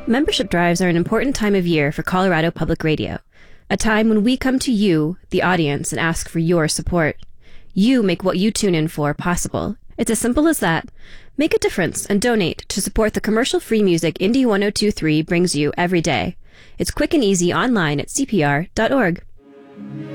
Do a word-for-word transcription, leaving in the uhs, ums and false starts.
Membership drives are an important time of year for Colorado Public Radio, a time when we come to you, the audience, and ask for your support. You make what you tune in for possible. It's as simple as that. Make a difference and donate to support the commercial-free music Indie one oh two point three brings you every day. It's quick and easy online at c p r dot org.